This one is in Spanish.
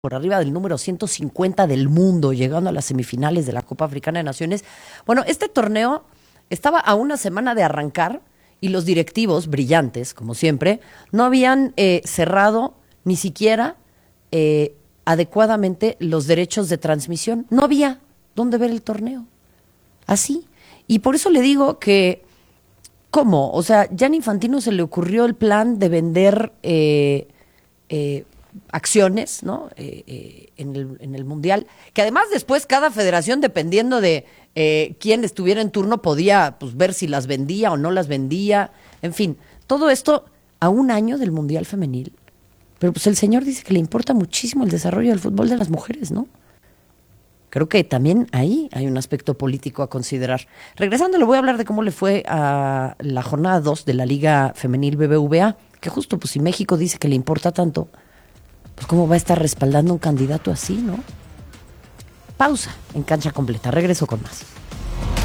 por arriba del número 150 del mundo, llegando a las semifinales de la Copa Africana de Naciones. Bueno, este torneo estaba a una semana de arrancar y los directivos, brillantes, como siempre, no habían cerrado ni siquiera adecuadamente los derechos de transmisión. No había dónde ver el torneo. Así. Y por eso le digo que, ¿cómo? O sea, Gianni Infantino se le ocurrió el plan de vender acciones, ¿no? En el Mundial, que además después cada federación, dependiendo de quién estuviera en turno, podía pues, ver si las vendía o no las vendía. En fin, todo esto a un año del Mundial Femenil. Pero pues el señor dice que le importa muchísimo el desarrollo del fútbol de las mujeres, ¿no? Creo que también ahí hay un aspecto político a considerar. Regresando, le voy a hablar de cómo le fue a la jornada 2 de la Liga Femenil BBVA, que justo, pues si México dice que le importa tanto, pues cómo va a estar respaldando un candidato así, ¿no? Pausa en Cancha Completa. Regreso con más.